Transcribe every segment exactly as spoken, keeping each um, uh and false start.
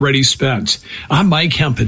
Ready Spence. I'm Mike Hempen.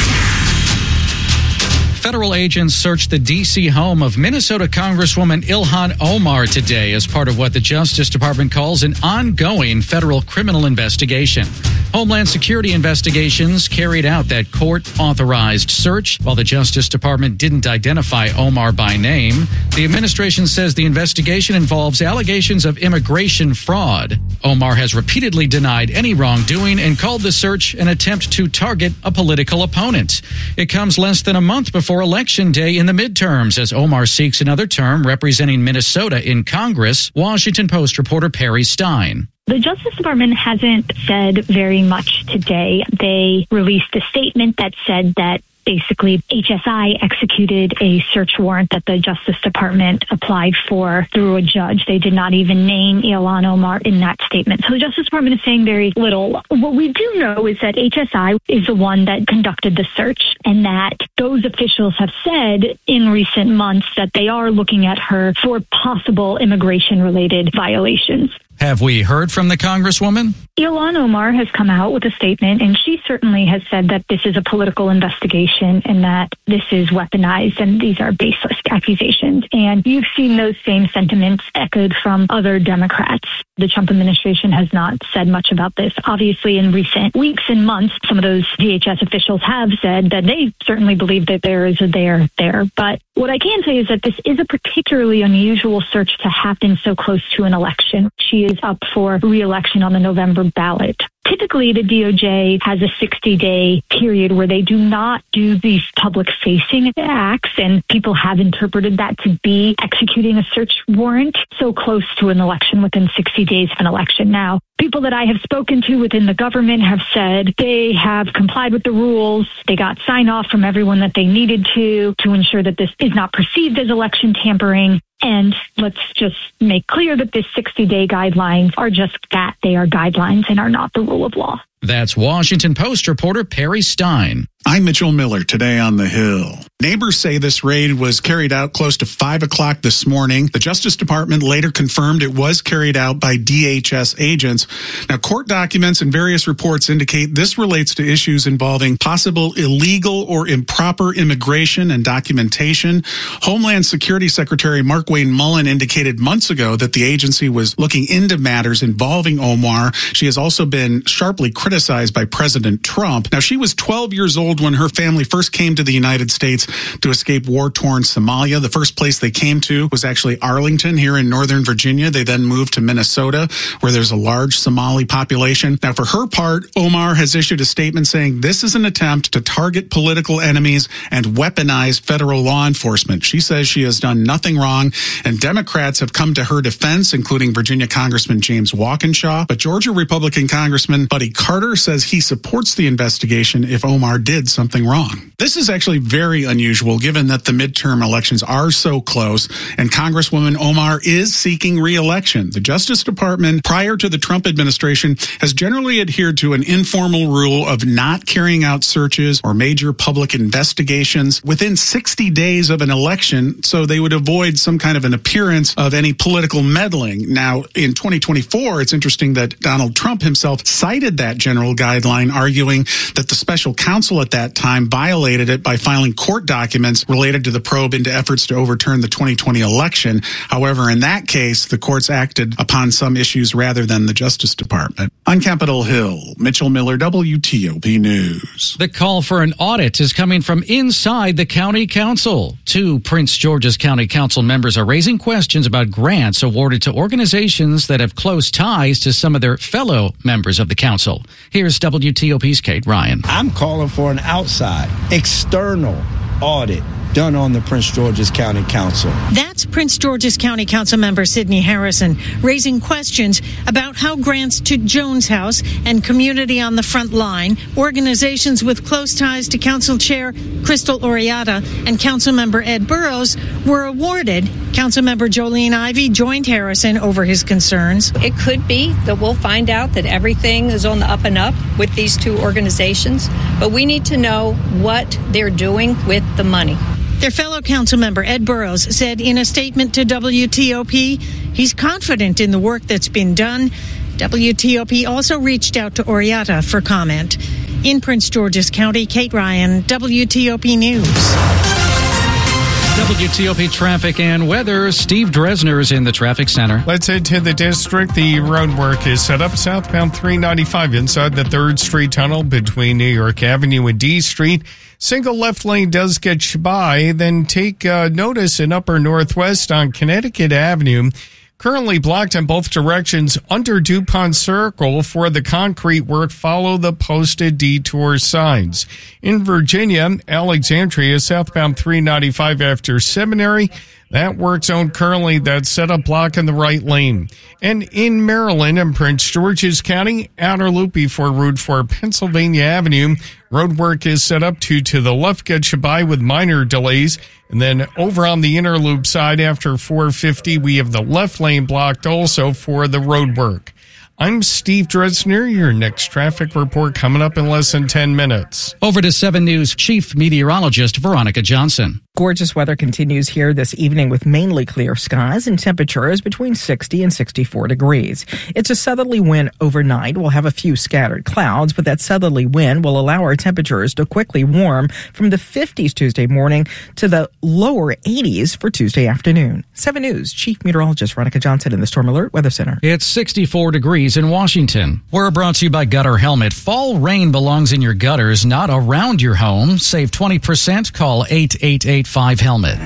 Federal agents searched the D C home of Minnesota Congresswoman Ilhan Omar today as part of what the Justice Department calls an ongoing federal criminal investigation. Homeland Security investigations carried out that court-authorized search. While the Justice Department didn't identify Omar by name, the administration says the investigation involves allegations of immigration fraud. Omar has repeatedly denied any wrongdoing and called the search an attempt to target a political opponent. It comes less than a month before Election Day in the midterms as Omar seeks another term representing Minnesota in Congress. Washington Post reporter Perry Stein. The Justice Department hasn't said very much today. They released a statement that said that basically H S I executed a search warrant that the Justice Department applied for through a judge. They did not even name Ilhan Omar in that statement. So the Justice Department is saying very little. What we do know is that H S I is the one that conducted the search, and that those officials have said in recent months that they are looking at her for possible immigration-related violations. Have we heard from the Congresswoman? Ilhan Omar has come out with a statement, and she certainly has said that this is a political investigation and that this is weaponized and these are baseless accusations. And you've seen those same sentiments echoed from other Democrats. The Trump administration has not said much about this. Obviously, in recent weeks and months, some of those D H S officials have said that they certainly believe that there is a there there. But what I can say is that this is a particularly unusual search to happen so close to an election. She is up for re-election on the November ballot. Typically, the D O J has a sixty-day period where they do not do these public-facing acts, and people have interpreted that to be executing a search warrant so close to an election, within sixty days of an election. Now, people that I have spoken to within the government have said they have complied with the rules. They got sign-off from everyone that they needed to, to ensure that this is not perceived as election tampering. And let's just make clear that this sixty-day guidelines are just that. They are guidelines and are not the rule of law. That's Washington Post reporter Perry Stein. I'm Mitchell Miller, today on The Hill. Neighbors say this raid was carried out close to five o'clock this morning. The Justice Department later confirmed it was carried out by D H S agents. Now, court documents and various reports indicate this relates to issues involving possible illegal or improper immigration and documentation. Homeland Security Secretary Markwayne Mullin indicated months ago that the agency was looking into matters involving Omar. She has also been sharply criticized by President Trump. Now, she was twelve years old when her family first came to the United States to escape war-torn Somalia. The first place they came to was actually Arlington here in Northern Virginia. They then moved to Minnesota, where there's a large Somali population. Now, for her part, Omar has issued a statement saying this is an attempt to target political enemies and weaponize federal law enforcement. She says she has done nothing wrong, and Democrats have come to her defense, including Virginia Congressman James Walkinshaw. But Georgia Republican Congressman Buddy Carter says he supports the investigation if Omar did something wrong. This is actually very unusual given that the midterm elections are so close and Congresswoman Omar is seeking re-election. The Justice Department, prior to the Trump administration, has generally adhered to an informal rule of not carrying out searches or major public investigations within sixty days of an election, so they would avoid some kind of an appearance of any political meddling. Now, in twenty twenty-four, it's interesting that Donald Trump himself cited that general guideline, arguing that the special counsel at that time violated it by filing court documents related to the probe into efforts to overturn the twenty twenty election. However, in that case, the courts acted upon some issues rather than the Justice Department. On Capitol Hill, Mitchell Miller, W T O P News. The call for an audit is coming from inside the county council. Two Prince George's County Council members are raising questions about grants awarded to organizations that have close ties to some of their fellow members of the council. Here's W T O P's Kate Ryan. I'm calling for an outside, external audit done on the Prince George's County Council. That's Prince George's County Council member Sidney Harrison raising questions about how grants to Jones House and Community on the Front Line, organizations with close ties to Council Chair Crystal Oriata and Council member Ed Burrows, were awarded. Council member Jolene Ivey joined Harrison over his concerns. It could be that we'll find out that everything is on the up and up with these two organizations, but we need to know what they're doing with the money. Their fellow council member Ed Burrows said in a statement to W T O P he's confident in the work that's been done. W T O P also reached out to Oriata for comment. In Prince George's County, Kate Ryan, W T O P News. W T O P traffic and weather. Steve Dresner is in the traffic center. Let's head to the district. The road work is set up southbound three ninety-five inside the third Street Tunnel between New York Avenue and D Street. Single left lane does get you by. Then take uh, notice in upper northwest on Connecticut Avenue. Currently blocked in both directions under DuPont Circle for the concrete work. Follow the posted detour signs. In Virginia, Alexandria, southbound three ninety-five after Seminary. That work zone currently that's set up block in the right lane. And in Maryland and Prince George's County, outer loop before Route four Pennsylvania Avenue. Road work is set up to to the left, get you by with minor delays. And then over on the inner loop side after four fifty, we have the left lane blocked also for the road work. I'm Steve Dresner. Your next traffic report coming up in less than ten minutes. Over to seven News Chief Meteorologist Veronica Johnson. Gorgeous weather continues here this evening with mainly clear skies and temperatures between sixty and sixty-four degrees. It's a southerly wind overnight. We'll have a few scattered clouds, but that southerly wind will allow our temperatures to quickly warm from the fifties Tuesday morning to the lower eighties for Tuesday afternoon. seven News Chief Meteorologist Veronica Johnson in the Storm Alert Weather Center. It's sixty-four degrees in Washington. We're brought to you by Gutter Helmet. Fall rain belongs in your gutters, not around your home. Save twenty percent. Call eight eight eight five helmet.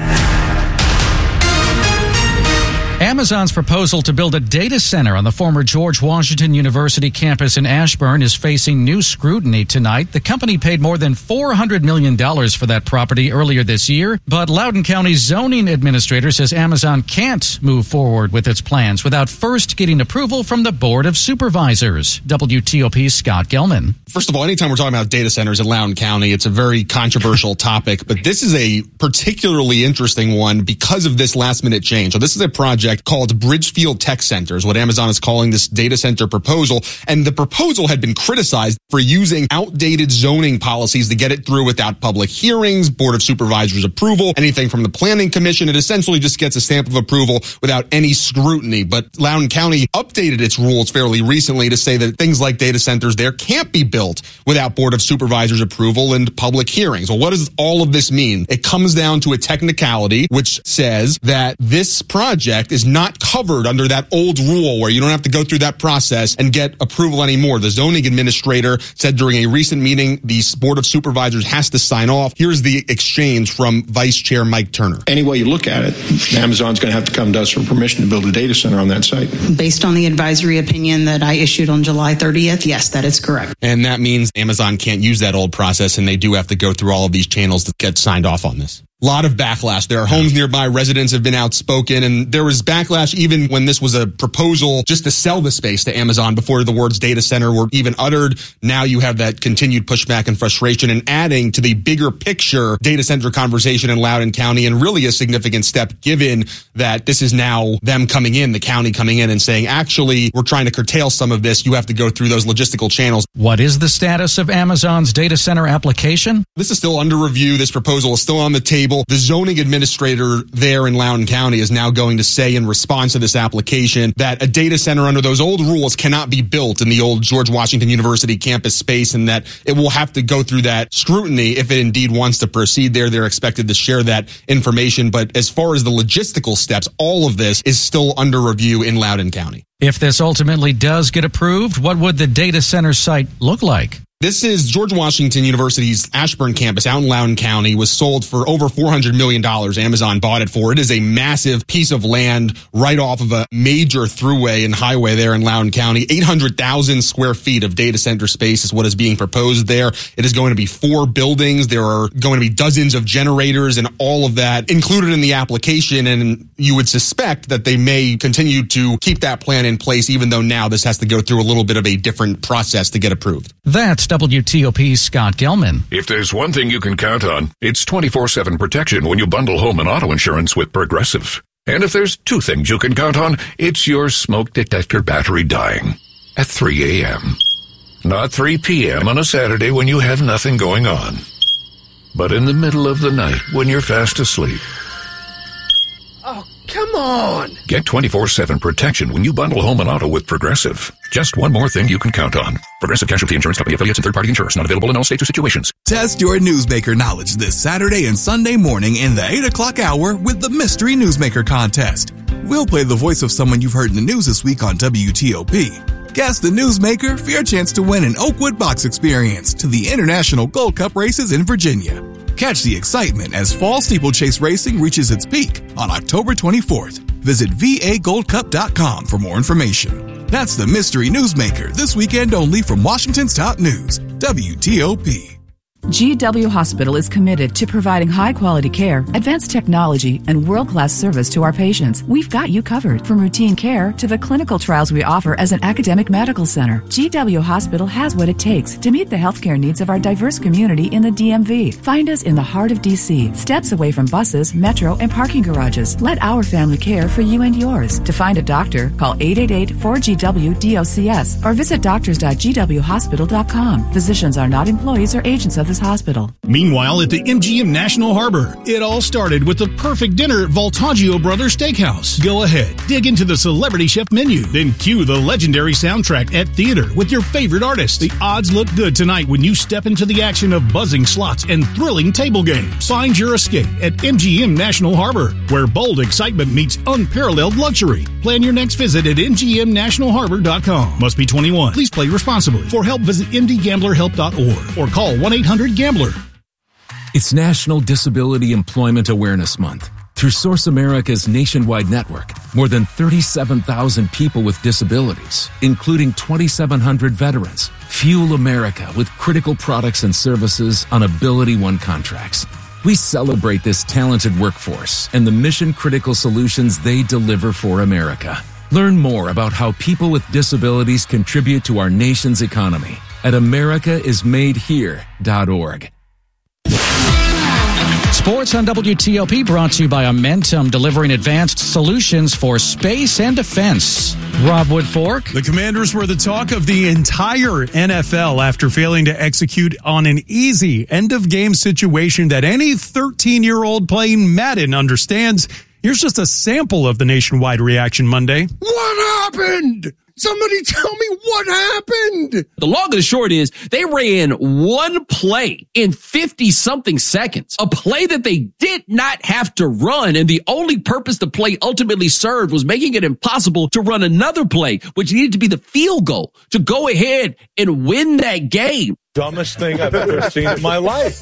Amazon's proposal to build a data center on the former George Washington University campus in Ashburn is facing new scrutiny tonight. The company paid more than four hundred million dollars for that property earlier this year, but Loudoun County zoning administrator says Amazon can't move forward with its plans without first getting approval from the Board of Supervisors. W T O P's Scott Gelman. First of all, anytime we're talking about data centers in Loudoun County, it's a very controversial topic, but this is a particularly interesting one because of this last-minute change. So this is a project called Bridgefield Tech Center, is what Amazon is calling this data center proposal. And the proposal had been criticized for using outdated zoning policies to get it through without public hearings, Board of Supervisors approval, anything from the Planning Commission. It essentially just gets a stamp of approval without any scrutiny. But Loudoun County updated its rules fairly recently to say that things like data centers there can't be built without Board of Supervisors approval and public hearings. Well, what does all of this mean? It comes down to a technicality which says that this project is not covered under that old rule where you don't have to go through that process and get approval anymore. The zoning administrator said during a recent meeting, the Board of Supervisors has to sign off. Here's the exchange from Vice Chair Mike Turner. Any way you look at it, Amazon's going to have to come to us for permission to build a data center on that site. Based on the advisory opinion that I issued on July thirtieth, yes, that is correct. And that means Amazon can't use that old process, and they do have to go through all of these channels to get signed off on this. A lot of backlash. There are homes nearby. Residents have been outspoken, and there was backlash even when this was a proposal just to sell the space to Amazon before the words data center were even uttered. Now you have that continued pushback and frustration, and adding to the bigger picture data center conversation in Loudoun County, and really a significant step given that this is now them coming in, the county coming in and saying, actually, we're trying to curtail some of this. You have to go through those logistical channels. What is the status of Amazon's data center application? This is still under review. This proposal is still on the table. The zoning administrator there in Loudoun County is now going to say in response to this application that a data center under those old rules cannot be built in the old George Washington University campus space, and that it will have to go through that scrutiny if it indeed wants to proceed there. They're expected to share that information. But as far as the logistical steps, all of this is still under review in Loudoun County. If this ultimately does get approved, what would the data center site look like? This is George Washington University's Ashburn campus out in Loudoun County. Was sold for over four hundred million dollars. Amazon bought it for. It is a massive piece of land right off of a major thruway and highway there in Loudoun County. eight hundred thousand square feet of data center space is what is being proposed there. It is going to be four buildings. There are going to be dozens of generators and all of that included in the application. And you would suspect that they may continue to keep that plan in place, even though now this has to go through a little bit of a different process to get approved. That's W T O P's Scott Gelman. If there's one thing you can count on, it's twenty-four seven protection when you bundle home and auto insurance with Progressive. And if there's two things you can count on, it's your smoke detector battery dying at three a.m. Not three p.m. on a Saturday when you have nothing going on, but in the middle of the night when you're fast asleep. Oh, come on! Get twenty-four seven protection when you bundle home and auto with Progressive. Just one more thing you can count on. Progressive Casualty Insurance Company affiliates and third-party insurers. Not available in all states or situations. Test your Newsmaker knowledge this Saturday and Sunday morning in the eight o'clock hour with the Mystery Newsmaker Contest. We'll play the voice of someone you've heard in the news this week on W T O P. Guess the Newsmaker for your chance to win an Oakwood Box experience to the International Gold Cup races in Virginia. Catch the excitement as fall steeplechase racing reaches its peak on October twenty-fourth. Visit V A gold cup dot com for more information. That's the Mystery Newsmaker this weekend only from Washington's top news, W T O P. G W Hospital is committed to providing high-quality care, advanced technology, and world-class service to our patients. We've got you covered, from routine care to the clinical trials we offer as an academic medical center. G W Hospital has what it takes to meet the healthcare needs of our diverse community in the D M V. Find us in the heart of D C, steps away from buses, metro, and parking garages. Let our family care for you and yours. To find a doctor, call eight eight eight, four G W, D O C S or visit doctors dot g w hospital dot com. Physicians are not employees or agents of this hospital. Meanwhile, at the M G M National Harbor, it all started with the perfect dinner at Voltaggio Brothers Steakhouse. Go ahead, dig into the celebrity chef menu, then cue the legendary soundtrack at theater with your favorite artists. The odds look good tonight when you step into the action of buzzing slots and thrilling table games. Find your escape at M G M National Harbor, where bold excitement meets unparalleled luxury. Plan your next visit at m g m national harbor dot com. Must be twenty-one. Please play responsibly. For help, visit m d gambler help dot org or call one eight hundred gambler. It's National Disability Employment Awareness Month. Through Source America's nationwide network, more than thirty-seven thousand people with disabilities, including twenty-seven hundred veterans, fuel America with critical products and services on Ability One contracts. We celebrate this talented workforce and the mission-critical solutions they deliver for America. Learn more about how people with disabilities contribute to our nation's economy at america is made here dot org. Sports on W T O P brought to you by Amentum, delivering advanced solutions for space and defense. Rob Woodfork. The Commanders were the talk of the entire N F L after failing to execute on an easy end-of-game situation that any thirteen-year-old playing Madden understands. Here's just a sample of the nationwide reaction Monday. What happened? Somebody tell me what happened. The long and the short is they ran one play in fifty-something seconds, a play that they did not have to run, and the only purpose the play ultimately served was making it impossible to run another play, which needed to be the field goal to go ahead and win that game. Dumbest thing I've ever seen in my life.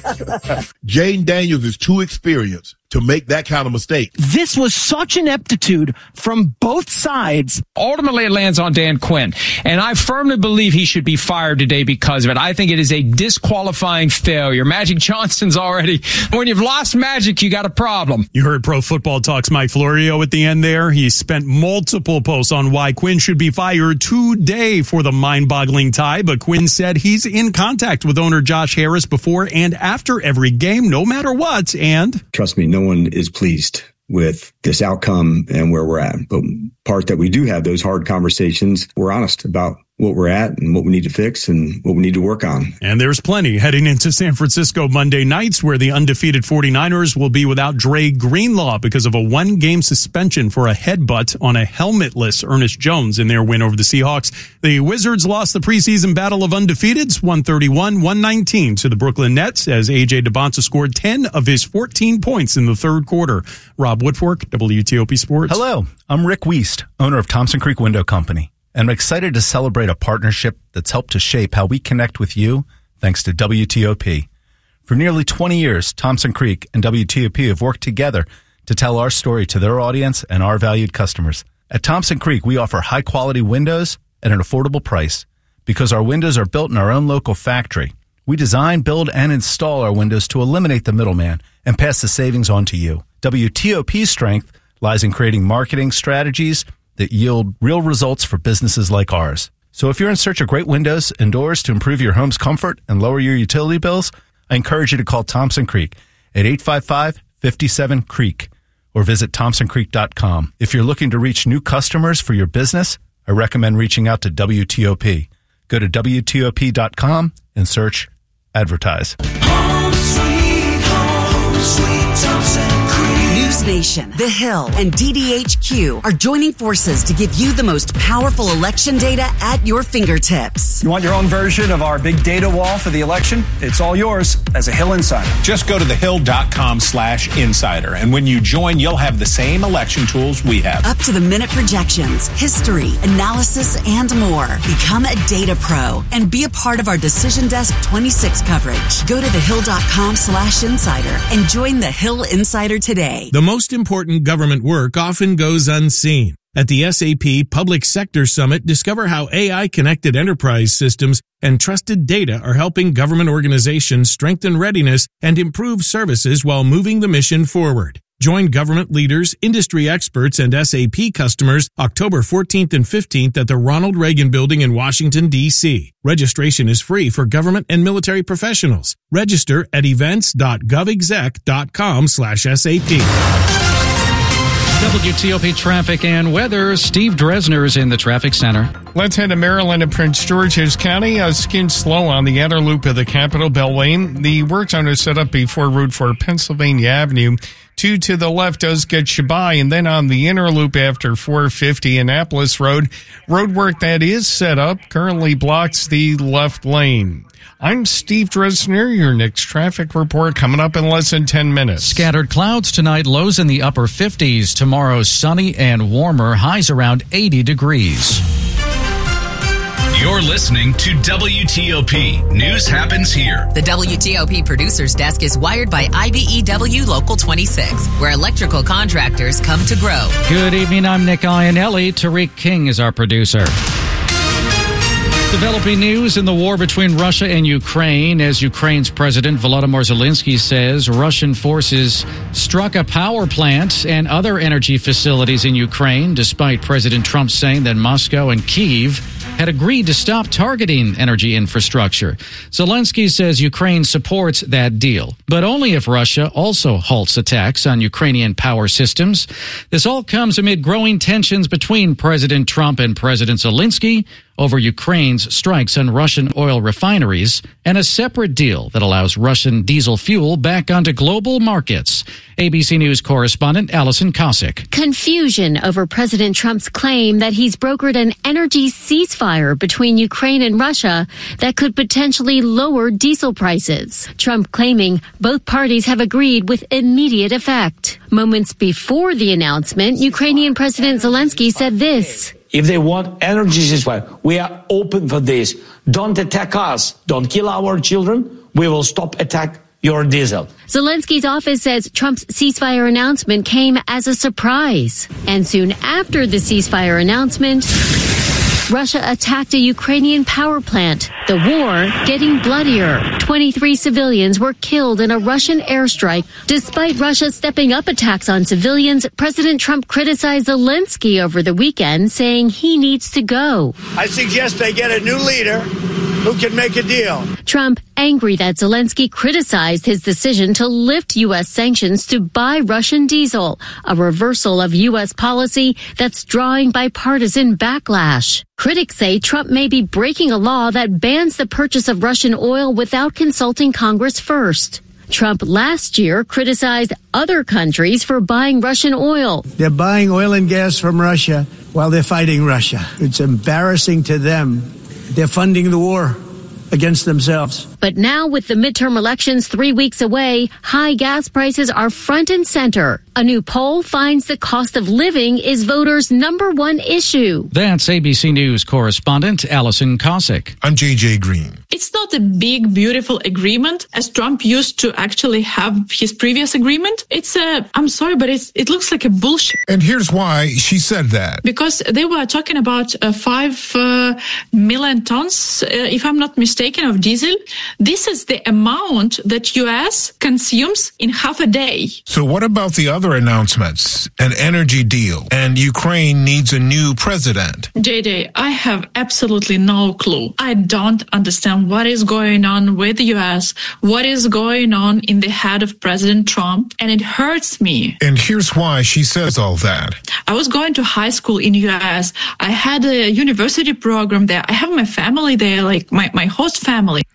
Jayden Daniels is too experienced to make that kind of mistake. This was such ineptitude from both sides. Ultimately, it lands on Dan Quinn, and I firmly believe he should be fired today because of it. I think it is a disqualifying failure. Magic Johnson's already, when you've lost Magic, you got a problem. You heard Pro Football Talk's Mike Florio at the end there. He spent multiple posts on why Quinn should be fired today for the mind-boggling tie, but Quinn said he's in contact with owner Josh Harris before and after every game, no matter what, and... Trust me, no one is pleased with this outcome and where we're at. But part that we do have those hard conversations, we're honest about what we're at and what we need to fix and what we need to work on. And there's plenty heading into San Francisco Monday nights, where the undefeated forty-niners will be without Dre Greenlaw because of a one-game suspension for a headbutt on a helmetless Ernest Jones in their win over the Seahawks. The Wizards lost the preseason battle of undefeateds one thirty-one one nineteen to the Brooklyn Nets as A J DeBonta scored ten of his fourteen points in the third quarter. Rob Woodfork, W T O P Sports. Hello, I'm Rick Wiest, owner of Thompson Creek Window Company. And I'm excited to celebrate a partnership that's helped to shape how we connect with you thanks to W T O P. For nearly twenty years, Thompson Creek and W T O P have worked together to tell our story to their audience and our valued customers. At Thompson Creek, we offer high-quality windows at an affordable price. Because our windows are built in our own local factory, we design, build, and install our windows to eliminate the middleman and pass the savings on to you. W T O P's strength lies in creating marketing strategies that yield real results for businesses like ours. So if you're in search of great windows and doors to improve your home's comfort and lower your utility bills, I encourage you to call Thompson Creek at eight five five, five seven, CREEK or visit thompson creek dot com. If you're looking to reach new customers for your business, I recommend reaching out to W T O P. Go to W T O P dot com and search advertise. Home sweet home, sweet Thompson Creek. New News Nation, The Hill, and D D H Q are joining forces to give you the most powerful election data at your fingertips. You want your own version of our big data wall for the election? It's all yours as a Hill Insider. Just go to thehill.com slash insider. And when you join, you'll have the same election tools we have. Up to the minute projections, history, analysis, and more. Become a data pro and be a part of our Decision Desk twenty-six coverage. Go to thehill.com slash insider and join the Hill Insider today. The most important government work often goes unseen. At the S A P Public Sector Summit, discover how A I-connected enterprise systems and trusted data are helping government organizations strengthen readiness and improve services while moving the mission forward. Join government leaders, industry experts, and S A P customers October fourteenth and fifteenth at the Ronald Reagan Building in Washington, D C Registration is free for government and military professionals. Register at events.govexec.com slash SAP. W T O P traffic and weather. Steve Dresner is in the traffic center. Let's head to Maryland and Prince George's County. A skin slow on the outer loop of the Capitol Beltway. The work zone is set up before Route four Pennsylvania Avenue. Two to the left does get you by, and then on the inner loop after four fifty Annapolis Road, road work that is set up currently blocks the left lane. I'm Steve Dresner. Your next traffic report coming up in less than ten minutes. Scattered clouds tonight, lows in the upper fifties. Tomorrow, sunny and warmer, highs around eighty degrees. You're listening to W T O P. News happens here. The W T O P Producers Desk is wired by I B E W Local twenty-six, where electrical contractors come to grow. Good evening. I'm Nick Iannelli. Tariq King is our producer. Developing news in the war between Russia and Ukraine as Ukraine's President Volodymyr Zelensky says Russian forces struck a power plant and other energy facilities in Ukraine, despite President Trump saying that Moscow and Kyiv had agreed to stop targeting energy infrastructure. Zelensky says Ukraine supports that deal, but only if Russia also halts attacks on Ukrainian power systems. This all comes amid growing tensions between President Trump and President Zelensky over Ukraine's strikes on Russian oil refineries and a separate deal that allows Russian diesel fuel back onto global markets. A B C News correspondent Allison Cossack. Confusion over President Trump's claim that he's brokered an energy ceasefire between Ukraine and Russia that could potentially lower diesel prices. Trump claiming both parties have agreed with immediate effect. Moments before the announcement, Ukrainian President Zelensky said this. If they want energy ceasefire, we are open for this. Don't attack us. Don't kill our children. We will stop attack your diesel. Zelensky's office says Trump's ceasefire announcement came as a surprise. And soon after the ceasefire announcement, Russia attacked a Ukrainian power plant. The war getting bloodier. twenty-three civilians were killed in a Russian airstrike. Despite Russia stepping up attacks on civilians, President Trump criticized Zelensky over the weekend, saying he needs to go. I suggest they get a new leader who can make a deal. Trump angry that Zelensky criticized his decision to lift U S sanctions to buy Russian diesel, a reversal of U S policy that's drawing bipartisan backlash. Critics say Trump may be breaking a law that bans the purchase of Russian oil without consulting Congress first. Trump last year criticized other countries for buying Russian oil. They're buying oil and gas from Russia while they're fighting Russia. It's embarrassing to them. They're funding the war against themselves. But now, with the midterm elections three weeks away, high gas prices are front and center. A new poll finds the cost of living is voters' number one issue. That's A B C News correspondent Allison Cossack. I'm J J Green. It's not a big, beautiful agreement as Trump used to actually have his previous agreement. It's a, I'm sorry, but it's, it looks like a bullshit. And here's why she said that. Because they were talking about uh, five uh, million tons, uh, if I'm not mistaken, of diesel. This is the amount that U S consumes in half a day. So what about the other announcements? An energy deal, and Ukraine needs a new president. J J, I have absolutely no clue. I don't understand what is going on with the U S, what is going on in the head of President Trump, and it hurts me. And here's why she says all that. I was going to high school in U S. I had a university program there. I have my family there, like my, my host family.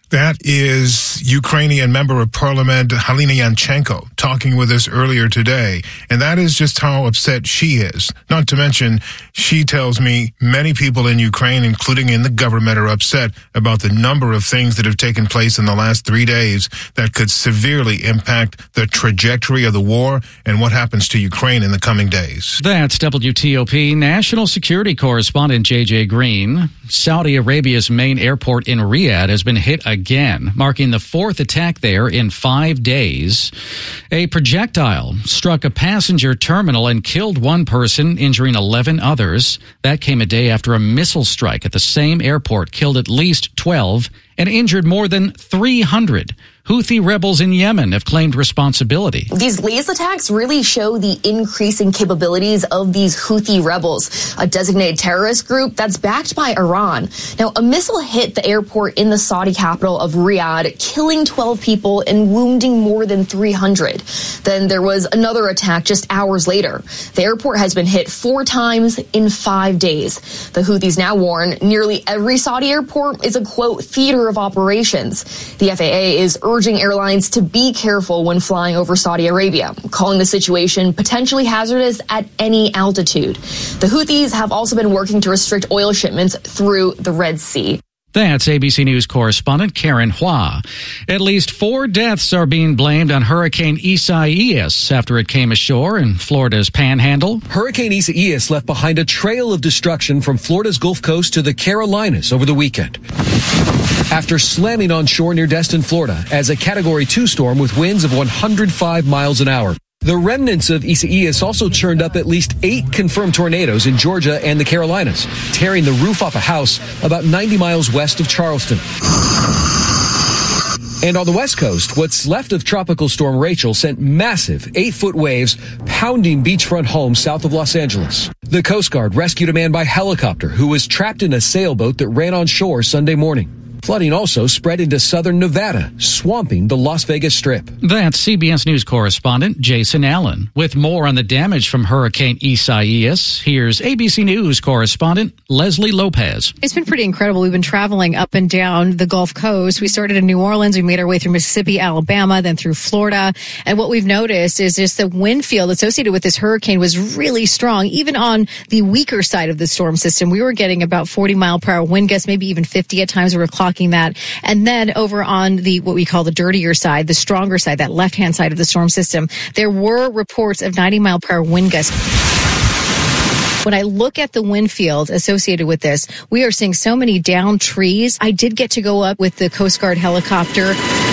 That is Ukrainian member of parliament Halina Yanchenko talking with us earlier today. And that is just how upset she is. Not to mention, she tells me many people in Ukraine, including in the government, are upset about the number of things that have taken place in the last three days that could severely impact the trajectory of the war and what happens to Ukraine in the coming days. That's W T O P national security correspondent J J Green. Saudi Arabia's main airport in Riyadh has been hit again, marking the fourth attack there in five days. A projectile struck a passenger terminal and killed one person, injuring eleven others. That came a day after a missile strike at the same airport killed at least twelve and injured more than three hundred. Houthi rebels in Yemen have claimed responsibility. These latest attacks really show the increasing capabilities of these Houthi rebels, a designated terrorist group that's backed by Iran. Now, a missile hit the airport in the Saudi capital of Riyadh, killing twelve people and wounding more than three hundred. Then there was another attack just hours later. The airport has been hit four times in five days. The Houthis now warn nearly every Saudi airport is a, quote, theater of operations. The F A A is urging urging airlines to be careful when flying over Saudi Arabia, calling the situation potentially hazardous at any altitude. The Houthis have also been working to restrict oil shipments through the Red Sea. That's A B C News correspondent Karen Hua. At least four deaths are being blamed on Hurricane Isaias after it came ashore in Florida's Panhandle. Hurricane Isaias left behind a trail of destruction from Florida's Gulf Coast to the Carolinas over the weekend, after slamming on shore near Destin, Florida, as a Category two storm with winds of one hundred five miles an hour. The remnants of Isaias also churned up at least eight confirmed tornadoes in Georgia and the Carolinas, tearing the roof off a house about ninety miles west of Charleston. And on the West Coast, what's left of Tropical Storm Rachel sent massive eight-foot waves pounding beachfront homes south of Los Angeles. The Coast Guard rescued a man by helicopter who was trapped in a sailboat that ran on shore Sunday morning. Flooding also spread into southern Nevada, swamping the Las Vegas Strip. That's C B S News correspondent Jason Allen. With more on the damage from Hurricane Isaias, here's A B C News correspondent Leslie Lopez. It's been pretty incredible. We've been traveling up and down the Gulf Coast. We started in New Orleans. We made our way through Mississippi, Alabama, then through Florida. And what we've noticed is just the wind field associated with this hurricane was really strong. Even on the weaker side of the storm system, we were getting about forty mile per hour wind gusts, maybe even fifty at times. We were clocking that. And then over on the, what we call the dirtier side, the stronger side, that left-hand side of the storm system, there were reports of ninety mile per hour wind gusts. When I look at the wind field associated with this, we are seeing so many downed trees. I did get to go up with the Coast Guard helicopter.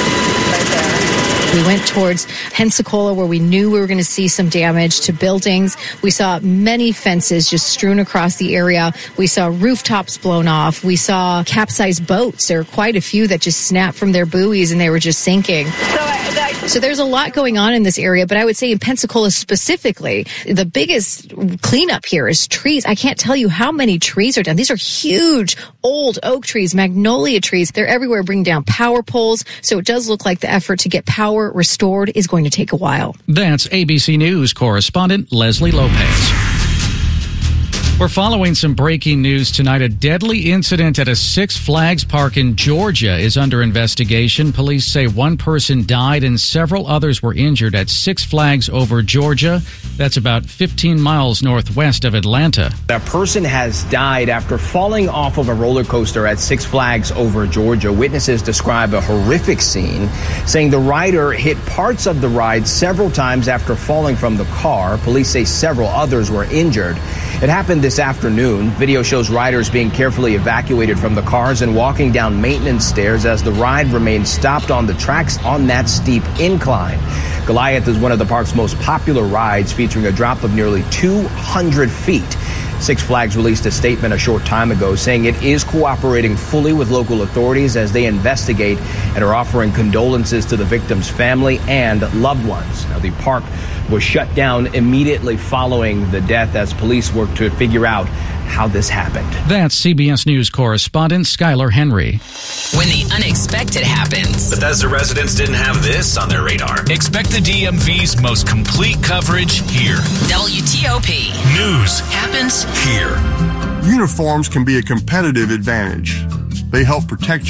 We went towards Pensacola, where we knew we were going to see some damage to buildings. We saw many fences just strewn across the area. We saw rooftops blown off. We saw capsized boats. There were quite a few that just snapped from their buoys and they were just sinking. So there's a lot going on in this area, but I would say in Pensacola specifically, the biggest cleanup here is trees. I can't tell you how many trees are down. These are huge old oak trees, magnolia trees. They're everywhere, bringing down power poles. So it does look like the effort to get power restored is going to take a while. That's A B C News correspondent Leslie Lopez. We're following some breaking news tonight. A deadly incident at a Six Flags park in Georgia is under investigation. Police say one person died and several others were injured at Six Flags Over Georgia. That's about fifteen miles northwest of Atlanta. A person has died after falling off of a roller coaster at Six Flags Over Georgia. Witnesses describe a horrific scene, saying the rider hit parts of the ride several times after falling from the car. Police say several others were injured. It happened this afternoon. Video shows riders being carefully evacuated from the cars and walking down maintenance stairs as the ride remained stopped on the tracks on that steep incline. Goliath is one of the park's most popular rides, featuring a drop of nearly two hundred feet. Six Flags released a statement a short time ago saying it is cooperating fully with local authorities as they investigate and are offering condolences to the victim's family and loved ones. Now, the park was shut down immediately following the death as police worked to figure out how this happened. That's C B S News correspondent Skylar Henry. When the unexpected happens. Bethesda residents didn't have this on their radar. Expect the D M V's most complete coverage here. W T O P. News happens here. Uniforms can be a competitive advantage. They help protect you,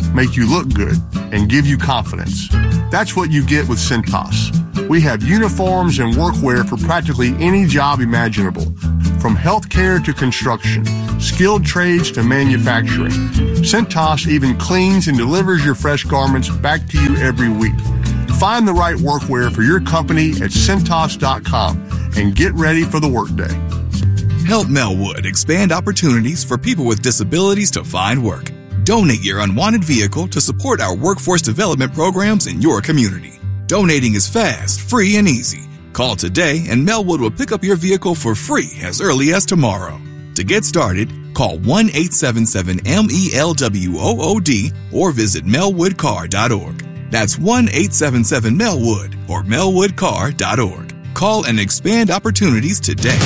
make you look good, and give you confidence. That's what you get with Cintas. We have uniforms and workwear for practically any job imaginable, from healthcare to construction, skilled trades to manufacturing. Cintas even cleans and delivers your fresh garments back to you every week. Find the right workwear for your company at Cintas dot com and get ready for the workday. Help Melwood expand opportunities for people with disabilities to find work. Donate your unwanted vehicle to support our workforce development programs in your community. Donating is fast, free, and easy. Call today and Melwood will pick up your vehicle for free as early as tomorrow. To get started, call one eight seven seven M E L W O O D or visit melwood car dot org. That's one eight seven seven Melwood or melwood car dot org. Call and expand opportunities today.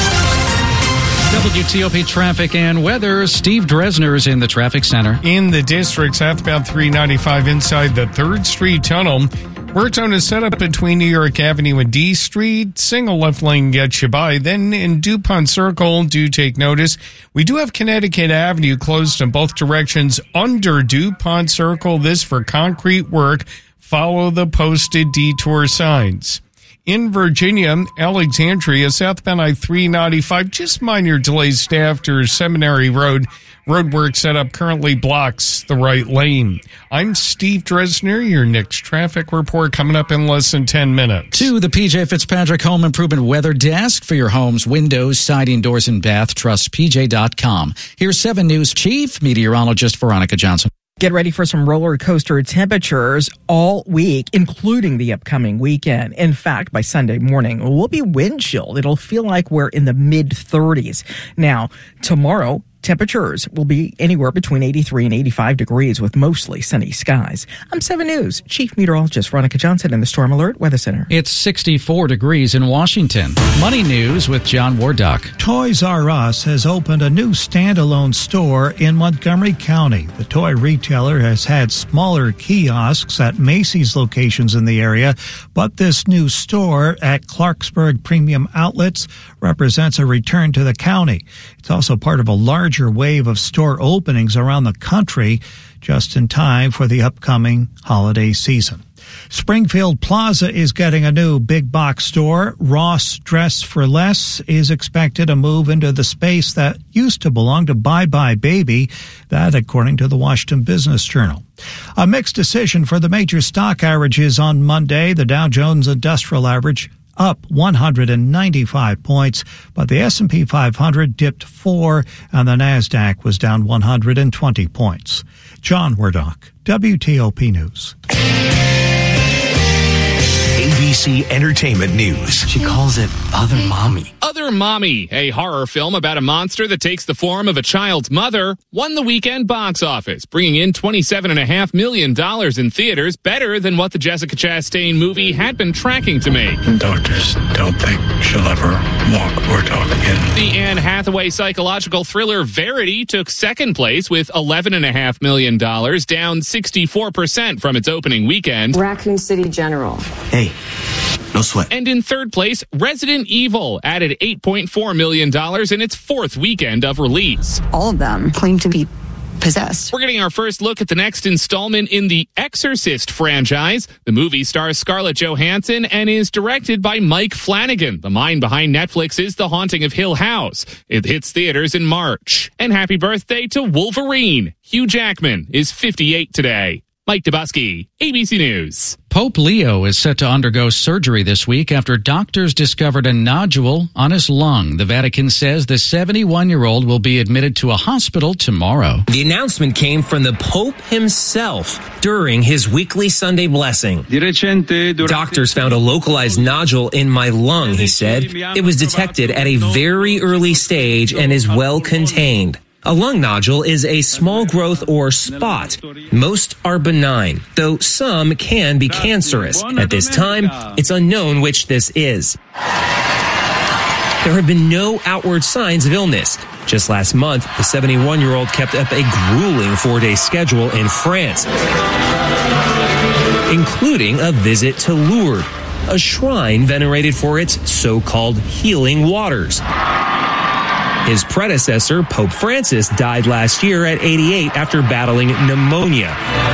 W T O P traffic and weather. Steve Dresner's in the traffic center. In the district, southbound three ninety-five inside the third Street Tunnel. Work zone is set up between New York Avenue and D Street. Single left lane gets you by. Then in DuPont Circle, do take notice. We do have Connecticut Avenue closed in both directions under DuPont Circle. This for concrete work. Follow the posted detour signs. In Virginia, Alexandria, southbound I three ninety-five, just minor delays after Seminary Road. Roadwork setup currently blocks the right lane. I'm Steve Dresner. Your next traffic report coming up in less than ten minutes. To the P J Fitzpatrick Home Improvement Weather Desk for your home's windows, siding, doors, and bath. Trust P J dot com. Here's seven News Chief Meteorologist Veronica Johnson. Get ready for some roller coaster temperatures all week, including the upcoming weekend. In fact, by Sunday morning, we'll be wind chilled. It'll feel like we're in the mid thirties. Now, tomorrow, temperatures will be anywhere between eighty-three and eighty-five degrees with mostly sunny skies. I'm seven News Chief Meteorologist Veronica Johnson in the Storm Alert Weather Center. It's sixty-four degrees in Washington. Money News with John Wardock. Toys R Us has opened a new standalone store in Montgomery County. The toy retailer has had smaller kiosks at Macy's locations in the area, but this new store at Clarksburg Premium Outlets represents a return to the county. It's also part of a larger wave of store openings around the country just in time for the upcoming holiday season. Springfield Plaza is getting a new big box store. Ross Dress for Less is expected to move into the space that used to belong to Bye Bye Baby, that according to the Washington Business Journal. A mixed decision for the major stock averages on Monday. The Dow Jones Industrial Average up one hundred ninety-five points, but the S and P five hundred dipped four, and the NASDAQ was down one hundred twenty points. John Wardock, W T O P News. A B C Entertainment News. She calls it Other Mommy. Other Mommy, a horror film about a monster that takes the form of a child's mother, won the weekend box office, bringing in twenty-seven point five million dollars in theaters, better than what the Jessica Chastain movie had been tracking to make. Doctors don't think she'll ever walk or talk again. The Anne Hathaway psychological thriller Verity took second place with eleven point five million dollars, down sixty-four percent from its opening weekend. Raccoon City General. Hey, no sweat. And in third place, Resident Evil added eight point four million dollars in its fourth weekend of release. All of them claim to be possessed. We're getting our first look at the next installment in the Exorcist franchise. The movie stars Scarlett Johansson and is directed by Mike Flanagan, the mind behind Netflix's The Haunting of Hill House. It hits theaters in March. And happy birthday to Wolverine. Hugh Jackman is fifty-eight today. Mike Dubusky, A B C News. Pope Leo is set to undergo surgery this week after doctors discovered a nodule on his lung. The Vatican says the seventy-one-year-old will be admitted to a hospital tomorrow. The announcement came from the Pope himself during his weekly Sunday blessing. Doctors found a localized nodule in my lung, he said. It was detected at a very early stage and is well contained. A lung nodule is a small growth or spot. Most are benign, though some can be cancerous. At this time, it's unknown which this is. There have been no outward signs of illness. Just last month, the seventy-one-year-old kept up a grueling four-day schedule in France, including a visit to Lourdes, a shrine venerated for its so-called healing waters. His predecessor, Pope Francis, died last year at eighty-eight after battling pneumonia.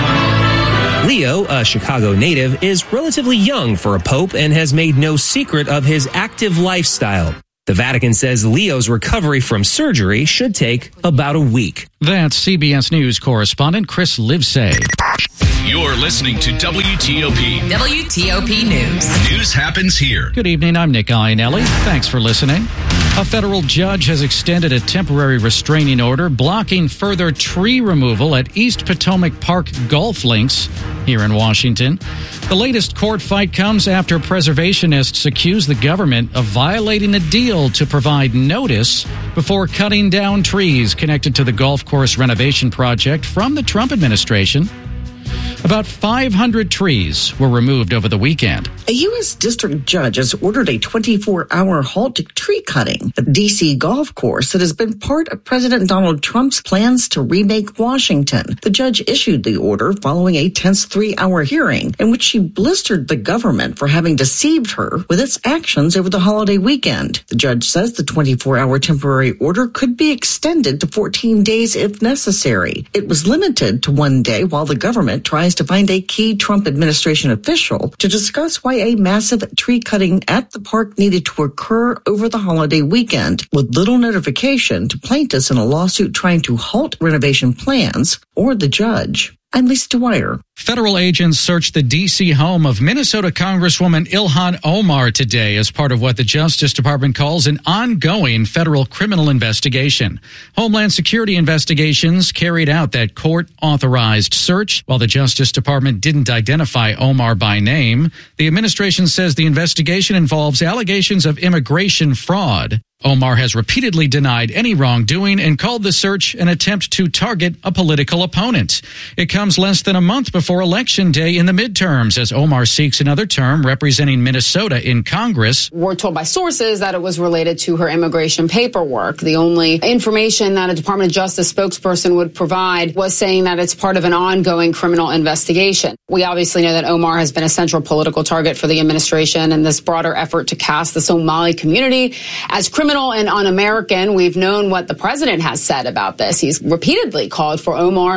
Leo, a Chicago native, is relatively young for a pope and has made no secret of his active lifestyle. The Vatican says Leo's recovery from surgery should take about a week. That's C B S News correspondent Chris Livesay. You're listening to W T O P. W T O P News. News happens here. Good evening, I'm Nick Iannelli. Thanks for listening. A federal judge has extended a temporary restraining order blocking further tree removal at East Potomac Park golf links here in Washington. The latest court fight comes after preservationists accuse the government of violating a deal to provide notice before cutting down trees connected to the golf course renovation project from the Trump administration. About five hundred trees were removed over the weekend. A U S district judge has ordered a twenty-four hour halt to tree cutting at the D C golf course that has been part of President Donald Trump's plans to remake Washington. The judge issued the order following a tense three hour hearing in which she blistered the government for having deceived her with its actions over the holiday weekend. The judge says the twenty-four hour temporary order could be extended to fourteen days if necessary. It was limited to one day while the government tries to find a key Trump administration official to discuss why a massive tree cutting at the park needed to occur over the holiday weekend, with little notification to plaintiffs in a lawsuit trying to halt renovation plans or the judge. I'm Lisa Dwyer. Federal agents searched the D C home of Minnesota Congresswoman Ilhan Omar today as part of what the Justice Department calls an ongoing federal criminal investigation. Homeland Security investigations carried out that court-authorized search. While the Justice Department didn't identify Omar by name, the administration says the investigation involves allegations of immigration fraud. Omar has repeatedly denied any wrongdoing and called the search an attempt to target a political opponent. It comes less than a month before Election Day in the midterms as Omar seeks another term representing Minnesota in Congress. We're told by sources that it was related to her immigration paperwork. The only information that a Department of Justice spokesperson would provide was saying that it's part of an ongoing criminal investigation. We obviously know that Omar has been a central political target for the administration in this broader effort to cast the Somali community as criminal and un-American. We've known what the president has said about this. He's repeatedly called for Omar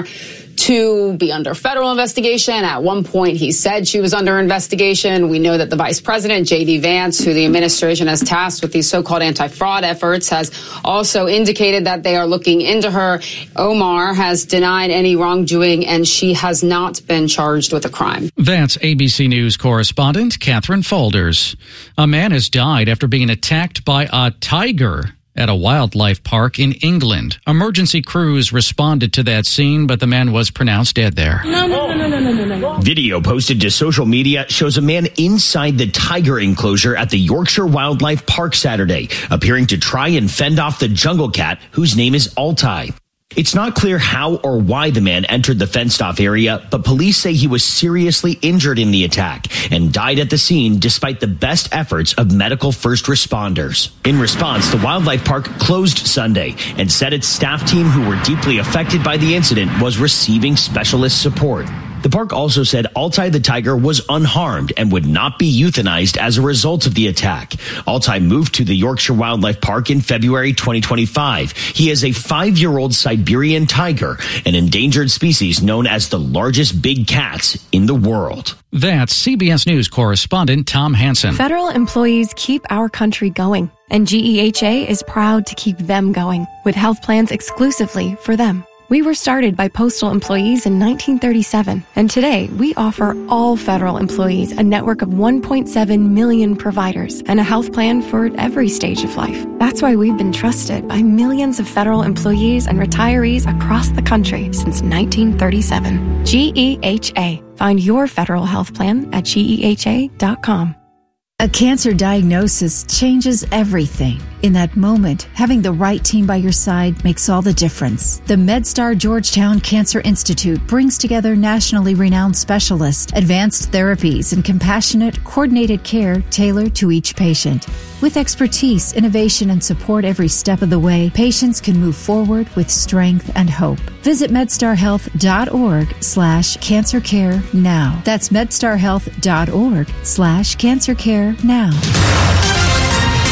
to be under federal investigation. At one point, he said she was under investigation. We know that the vice president, J D Vance, who the administration has tasked with these so-called anti-fraud efforts, has also indicated that they are looking into her. Omar has denied any wrongdoing, and she has not been charged with a crime. That's A B C News correspondent Catherine Folders. A man has died after being attacked by a tiger at a wildlife park in England. Emergency crews responded to that scene, but the man was pronounced dead there. No, no, no, no, no, no, no. Video posted to social media shows a man inside the tiger enclosure at the Yorkshire Wildlife Park Saturday, appearing to try and fend off the jungle cat, whose name is Altai. It's not clear how or why the man entered the fenced-off area, but police say he was seriously injured in the attack and died at the scene despite the best efforts of medical first responders. In response, the wildlife park closed Sunday and said its staff team, who were deeply affected by the incident, was receiving specialist support. The park also said Altai the tiger was unharmed and would not be euthanized as a result of the attack. Altai moved to the Yorkshire Wildlife Park in February twenty twenty-five. He is a five-year-old Siberian tiger, an endangered species known as the largest big cats in the world. That's C B S News correspondent Tom Hansen. Federal employees keep our country going, and G E H A is proud to keep them going with health plans exclusively for them. We were started by postal employees in nineteen thirty-seven, and today we offer all federal employees a network of one point seven million providers and a health plan for every stage of life. That's why we've been trusted by millions of federal employees and retirees across the country since nineteen thirty-seven. G E H A. Find your federal health plan at G E H A dot com. A cancer diagnosis changes everything. In that moment, having the right team by your side makes all the difference. The MedStar Georgetown Cancer Institute brings together nationally renowned specialists, advanced therapies, and compassionate, coordinated care tailored to each patient. With expertise, innovation, and support every step of the way, patients can move forward with strength and hope. Visit medstarhealth.org slash cancer care now. That's medstarhealth.org slash cancer care now.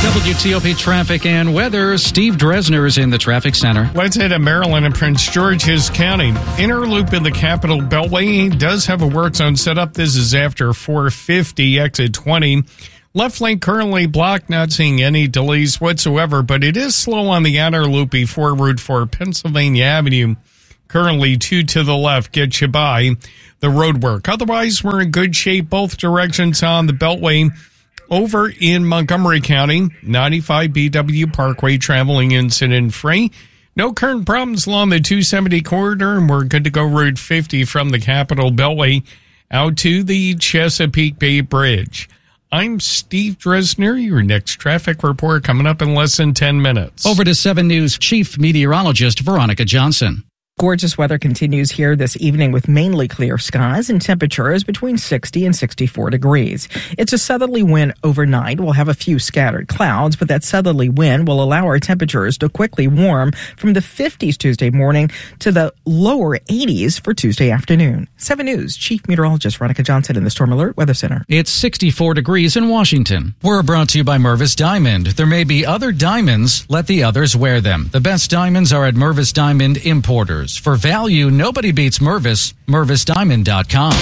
W T O P traffic and weather. Steve Dresner is in the traffic center. Let's head to Maryland and Prince George's County. Inner loop in the Capitol Beltway does have a work zone set up. This is after four fifty, exit twenty. Left lane currently blocked, not seeing any delays whatsoever, but it is slow on the outer loop before Route four, Pennsylvania Avenue. Currently two to the left, get you by the roadwork. Otherwise, we're in good shape both directions on the Beltway. Over in Montgomery County, ninety-five B W Parkway traveling incident-free. No current problems along the two seventy corridor, and we're good to go Route fifty from the Capitol Beltway out to the Chesapeake Bay Bridge. I'm Steve Dresner. Your next traffic report coming up in less than ten minutes. Over to seven News Chief Meteorologist Veronica Johnson. Gorgeous weather continues here this evening with mainly clear skies and temperatures between sixty and sixty-four degrees. It's a southerly wind overnight. We'll have a few scattered clouds, but that southerly wind will allow our temperatures to quickly warm from the fifties Tuesday morning to the lower eighties for Tuesday afternoon. seven News Chief Meteorologist Veronica Johnson in the Storm Alert Weather Center. It's sixty-four degrees in Washington. We're brought to you by Mervis Diamond. There may be other diamonds. Let the others wear them. The best diamonds are at Mervis Diamond Importers. For value, nobody beats Mervis. Mervis Diamond dot com.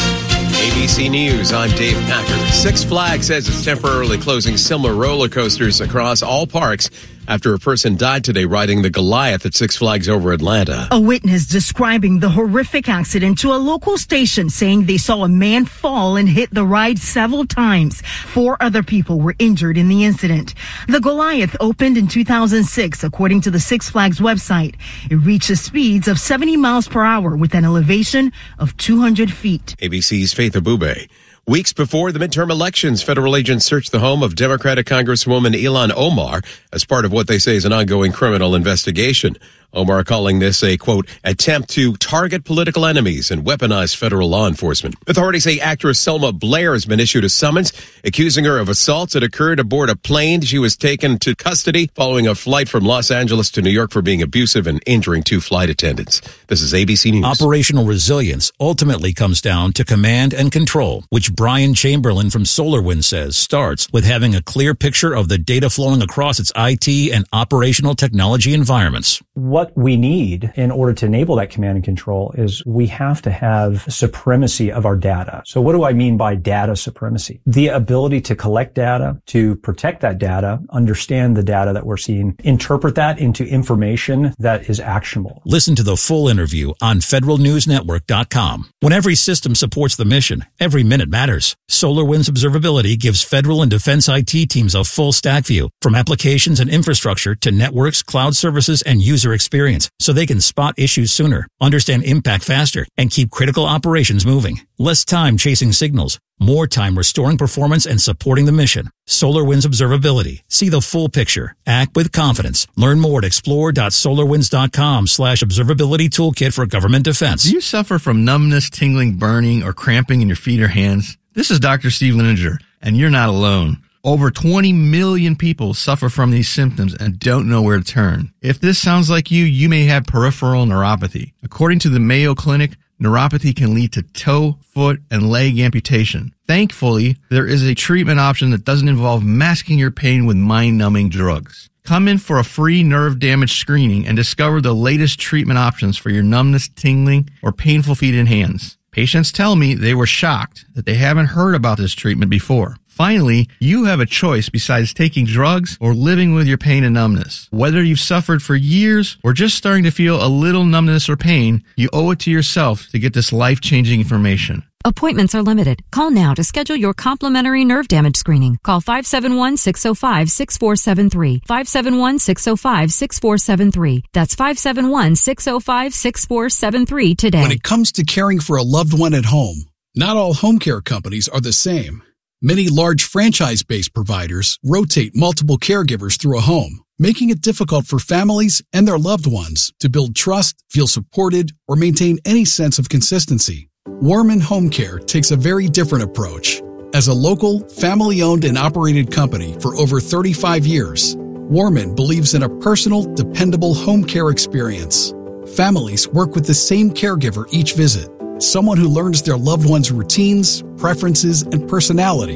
A B C News, I'm Dave Packer. Six Flags says it's temporarily closing similar roller coasters across all parks after a person died today riding the Goliath at Six Flags over Atlanta. A witness describing the horrific accident to a local station, saying they saw a man fall and hit the ride several times. Four other people were injured in the incident. The Goliath opened in two thousand six, according to the Six Flags website. It reaches speeds of seventy miles per hour with an elevation of two hundred feet. A B C's Faith Abube. Weeks before the midterm elections, federal agents searched the home of Democratic Congresswoman Ilhan Omar as part of what they say is an ongoing criminal investigation. Omar calling this a, quote, attempt to target political enemies and weaponize federal law enforcement. Authorities say actress Selma Blair has been issued a summons accusing her of assaults that occurred aboard a plane. She was taken to custody following a flight from Los Angeles to New York for being abusive and injuring two flight attendants. This is A B C News. Operational resilience ultimately comes down to command and control, which Brian Chamberlain from SolarWinds says starts with having a clear picture of the data flowing across its I T and operational technology environments. What we need in order to enable that command and control is we have to have supremacy of our data. So what do I mean by data supremacy? The ability to collect data, to protect that data, understand the data that we're seeing, interpret that into information that is actionable. Listen to the full interview on federal news network dot com. When every system supports the mission, every minute matters. SolarWinds Observability gives federal and defense I T teams a full stack view, from applications and infrastructure to networks, cloud services, and user experience. So they can spot issues sooner, understand impact faster, and keep critical operations moving. Less time chasing signals, more time restoring performance and supporting the mission. SolarWinds Observability. See the full picture. Act with confidence. Learn more at explore.solarwinds.com slash observability toolkit for government defense. Do you suffer from numbness, tingling, burning, or cramping in your feet or hands? This is Doctor Steve Lininger, and you're not alone. Over twenty million people suffer from these symptoms and don't know where to turn. If this sounds like you, you may have peripheral neuropathy. According to the Mayo Clinic, neuropathy can lead to toe, foot, and leg amputation. Thankfully, there is a treatment option that doesn't involve masking your pain with mind-numbing drugs. Come in for a free nerve damage screening and discover the latest treatment options for your numbness, tingling, or painful feet and hands. Patients tell me they were shocked that they haven't heard about this treatment before. Finally, you have a choice besides taking drugs or living with your pain and numbness. Whether you've suffered for years or just starting to feel a little numbness or pain, you owe it to yourself to get this life-changing information. Appointments are limited. Call now to schedule your complimentary nerve damage screening. Call five seven one, six zero five, six four seven three. five seven one, six zero five, six four seven three. That's five seven one, six zero five, six four seven three today. When it comes to caring for a loved one at home, not all home care companies are the same. Many large franchise-based providers rotate multiple caregivers through a home, making it difficult for families and their loved ones to build trust, feel supported, or maintain any sense of consistency. Warman Home Care takes a very different approach. As a local, family-owned and operated company for over thirty-five years, Warman believes in a personal, dependable home care experience. Families work with the same caregiver each visit, someone who learns their loved one's routines, preferences, and personality,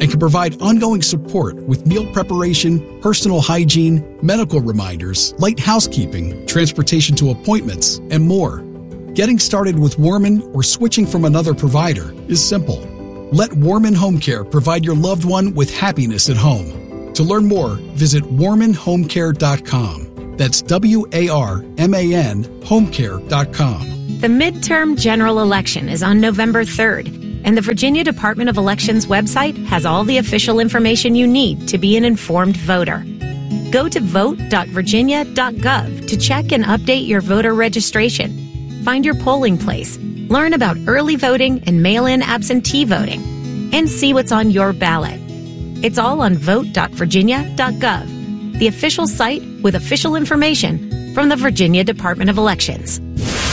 and can provide ongoing support with meal preparation, personal hygiene, medical reminders, light housekeeping, transportation to appointments, and more. Getting started with Warman or switching from another provider is simple. Let Warman Home Care provide your loved one with happiness at home. To learn more, visit warman home care dot com. That's W A R M A N home care dot com. The midterm general election is on November third, and the Virginia Department of Elections website has all the official information you need to be an informed voter. Go to vote dot virginia dot gov to check and update your voter registration. Find your polling place, learn about early voting and mail-in absentee voting, and see what's on your ballot. It's all on vote dot virginia dot gov, the official site with official information from the Virginia Department of Elections.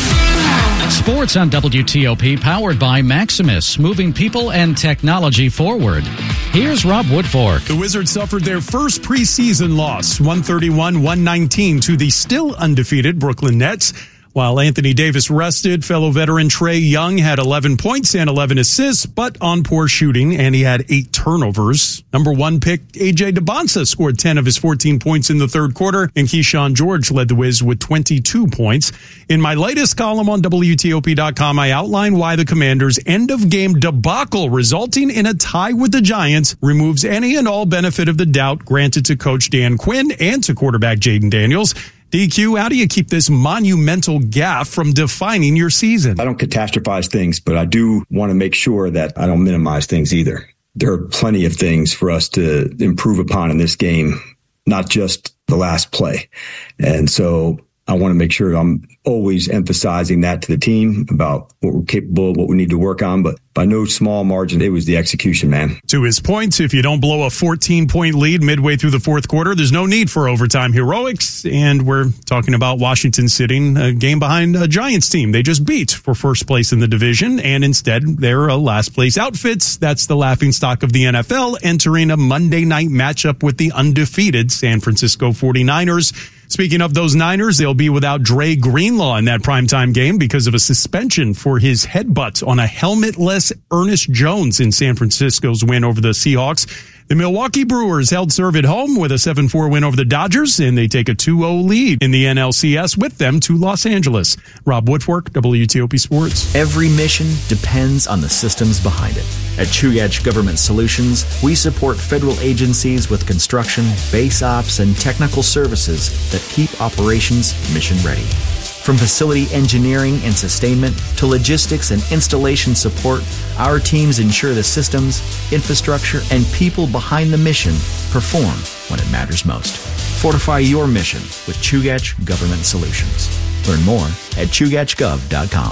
Sports on W T O P, powered by Maximus, moving people and technology forward. Here's Rob Woodfork. The Wizards suffered their first preseason loss, one thirty-one one nineteen, to the still undefeated Brooklyn Nets. While Anthony Davis rested, fellow veteran Trae Young had eleven points and eleven assists, but on poor shooting, and he had eight turnovers. Number one pick A J DeBonsa scored ten of his fourteen points in the third quarter, and Keyshawn George led the Wiz with twenty-two points. In my latest column on W T O P dot com, I outline why the Commanders' end-of-game debacle, resulting in a tie with the Giants, removes any and all benefit of the doubt granted to Coach Dan Quinn and to quarterback Jaden Daniels. D Q, how do you keep this monumental gaffe from defining your season? I don't catastrophize things, but I do want to make sure that I don't minimize things either. There are plenty of things for us to improve upon in this game, not just the last play. And so I want to make sure I'm always emphasizing that to the team about what we're capable of, what we need to work on. But by no small margin, it was the execution, man. To his point, if you don't blow a fourteen-point lead midway through the fourth quarter, there's no need for overtime heroics. And we're talking about Washington sitting a game behind a Giants team they just beat for first place in the division. And instead, they're a last place outfits. That's the laughingstock of the N F L, entering a Monday night matchup with the undefeated San Francisco forty-niners. Speaking of those Niners, they'll be without Dre Greenlaw in that primetime game because of a suspension for his headbutt on a helmetless Ernest Jones in San Francisco's win over the Seahawks. The Milwaukee Brewers held serve at home with a seven four win over the Dodgers, and they take a two oh lead in the N L C S with them to Los Angeles. Rob Woodfork, W T O P Sports. Every mission depends on the systems behind it. At Chugach Government Solutions, we support federal agencies with construction, base ops, and technical services that keep operations mission ready. From facility engineering and sustainment to logistics and installation support, our teams ensure the systems, infrastructure, and people behind the mission perform when it matters most. Fortify your mission with Chugach Government Solutions. Learn more at chugach gov dot com.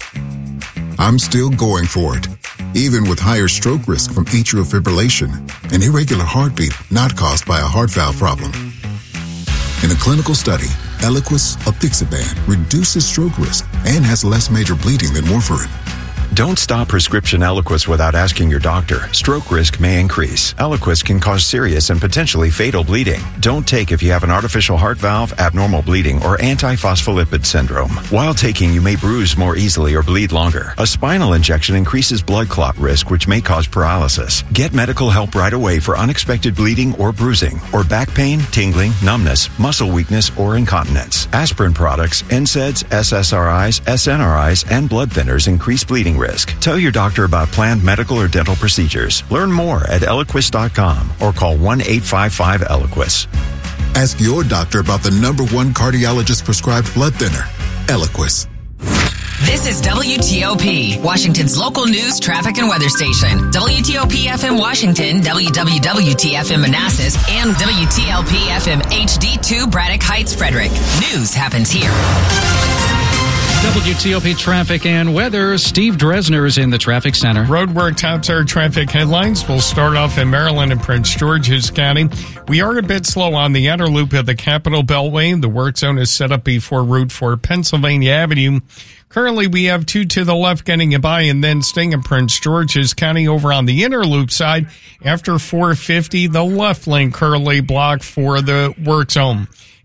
I'm still going for it, even with higher stroke risk from atrial fibrillation, an irregular heartbeat not caused by a heart valve problem. In a clinical study, Eliquis apixaban reduces stroke risk and has less major bleeding than warfarin. Don't stop prescription Eliquis without asking your doctor. Stroke risk may increase. Eliquis can cause serious and potentially fatal bleeding. Don't take if you have an artificial heart valve, abnormal bleeding, or antiphospholipid syndrome. While taking, you may bruise more easily or bleed longer. A spinal injection increases blood clot risk, which may cause paralysis. Get medical help right away for unexpected bleeding or bruising, or back pain, tingling, numbness, muscle weakness, or incontinence. Aspirin products, N SAIDs, S S R Is, S N R Is, and blood thinners increase bleeding risk. Tell your doctor about planned medical or dental procedures. Learn more at eliquis dot com or call one eight five five Eliquis. Ask your doctor about the number one cardiologist prescribed blood thinner, Eliquis. This is W T O P, Washington's local news, traffic, and weather station. W T O P F M Washington, W W W T F M Manassas, and W T L P F M H D two Braddock Heights, Frederick. News happens here. W T O P traffic and weather. Steve Dresner is in the traffic center. Roadwork tops our traffic headlines. We'll start off in Maryland and Prince George's County. We are a bit slow on the outer loop of the Capitol Beltway. The work zone is set up before Route four Pennsylvania Avenue. Currently, we have two to the left getting you by, and then staying in Prince George's County over on the inner loop side. After four fifty, the left lane currently blocked for the work zone.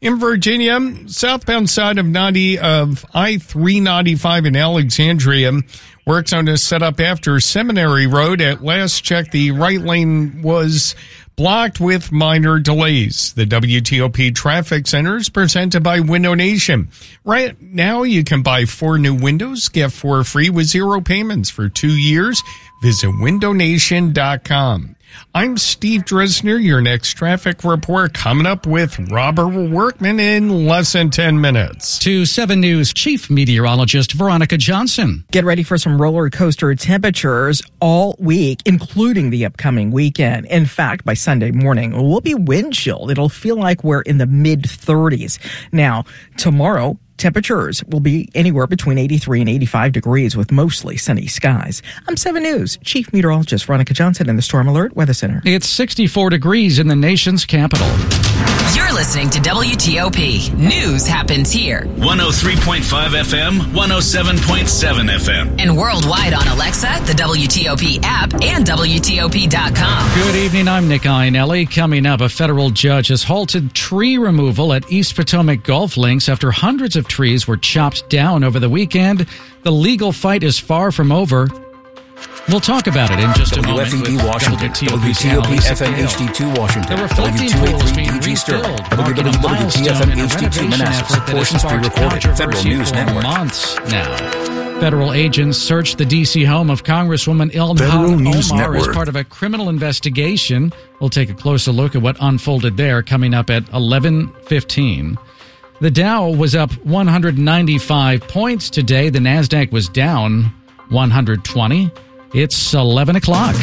In Virginia, southbound side of ninety of I three ninety-five in Alexandria work zone is set up after Seminary Road. At last check, the right lane was blocked with minor delays. The W T O P Traffic Center is presented by Window Nation. Right now, you can buy four new windows, get four free with zero payments for two years. Visit window nation dot com. I'm Steve Dresner. Your next traffic report coming up with Robert Workman in less than ten minutes. To seven News Chief Meteorologist Veronica Johnson. Get ready for some roller coaster temperatures all week, including the upcoming weekend. In fact, by Sunday morning, we'll be wind chilled. It'll feel like we're in the mid thirties. Now, tomorrow, temperatures will be anywhere between eighty-three and eighty-five degrees with mostly sunny skies. I'm seven News Chief Meteorologist Veronica Johnson in the Storm Alert Weather Center. It's sixty-four degrees in the nation's capital. You're listening to W T O P. News happens here. one oh three point five F M, one oh seven point seven F M. And worldwide on Alexa, the W T O P app, and W T O P dot com. Good evening, I'm Nick Iannelli. Coming up, a federal judge has halted tree removal at East Potomac Golf Links after hundreds of trees were chopped down over the weekend. The legal fight is far from over. We'll talk about it in just a moment. W F E D Washington, W T O P F M H D two Washington, The reflecting pool is being refilled, marking a milestone in a renovation effort that has sparked controversy for months now. Federal agents searched the D C home of Congresswoman Ilhan Omar as part of a criminal investigation. We'll take a closer look at what unfolded there coming up at eleven fifteen. The Dow was up one hundred ninety-five points today. The NASDAQ was down one hundred twenty. It's eleven o'clock.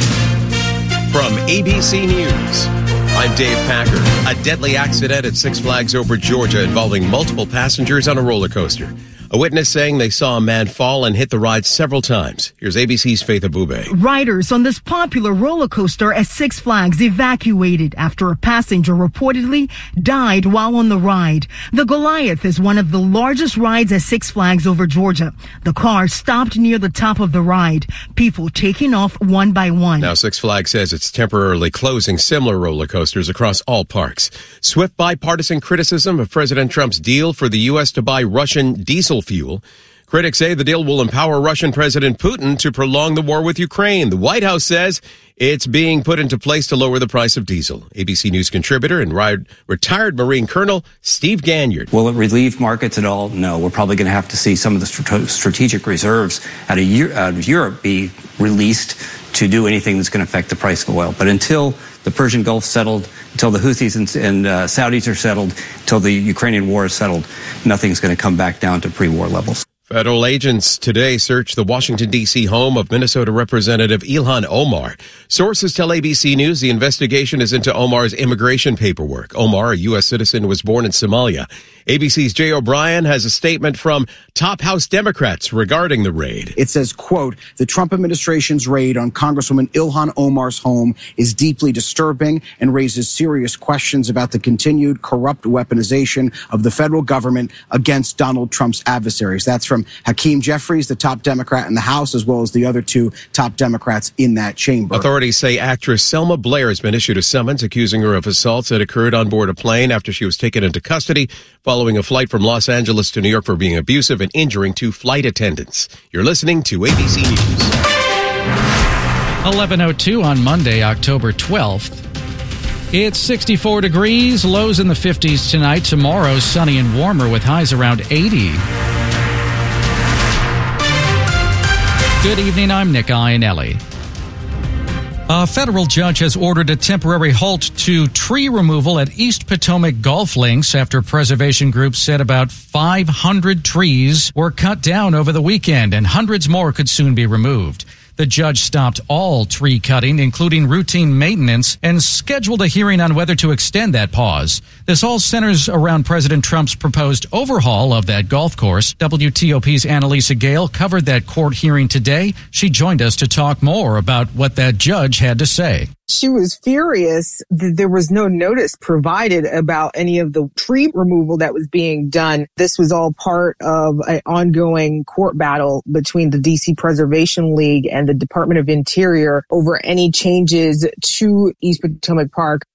From A B C News, I'm Dave Packer. A deadly accident at Six Flags Over Georgia involving multiple passengers on a roller coaster. A witness saying they saw a man fall and hit the ride several times. Here's A B C's Faith Abube. Riders on this popular roller coaster at Six Flags evacuated after a passenger reportedly died while on the ride. The Goliath is one of the largest rides at Six Flags Over Georgia. The car stopped near the top of the ride, people taking off one by one. Now, Six Flags says it's temporarily closing similar roller coasters across all parks. Swift bipartisan criticism of President Trump's deal for the U S to buy Russian diesel fuel. Critics say the deal will empower Russian President Putin to prolong the war with Ukraine. The White House says it's being put into place to lower the price of diesel. A B C News contributor and retired Marine Colonel Steve Ganyard. Will it relieve markets at all? No. We're probably going to have to see some of the strategic reserves out of Europe be released to do anything that's going to affect the price of oil. But until the Persian Gulf settled, until the Houthis and, and uh, Saudis are settled, until the Ukrainian war is settled, nothing's going to come back down to pre-war levels. Federal agents today searched the Washington, D C home of Minnesota Representative Ilhan Omar. Sources tell A B C News the investigation is into Omar's immigration paperwork. Omar, a U S citizen, was born in Somalia. A B C's Jay O'Brien has a statement from top House Democrats regarding the raid. It says, quote, the Trump administration's raid on Congresswoman Ilhan Omar's home is deeply disturbing and raises serious questions about the continued corrupt weaponization of the federal government against Donald Trump's adversaries. That's from Hakeem Jeffries, the top Democrat in the House, as well as the other two top Democrats in that chamber. Authorities say actress Selma Blair has been issued a summons accusing her of assaults that occurred on board a plane after she was taken into custody following a flight from Los Angeles to New York for being abusive and injuring two flight attendants. You're listening to A B C News. eleven oh two on Monday, October twelfth. It's sixty-four degrees, lows in the fifties tonight. Tomorrow, sunny and warmer with highs around eighty. Good evening, I'm Nick Iannelli. A federal judge has ordered a temporary halt to tree removal at East Potomac Golf Links after preservation groups said about five hundred trees were cut down over the weekend and hundreds more could soon be removed. The judge stopped all tree cutting, including routine maintenance, and scheduled a hearing on whether to extend that pause. This all centers around President Trump's proposed overhaul of that golf course. W T O P's Annalisa Gale covered that court hearing today. She joined us to talk more about what that judge had to say. She was furious that there was no notice provided about any of the tree removal that was being done. This was all part of an ongoing court battle between the D C Preservation League and the Department of Interior over any changes to East Potomac Park.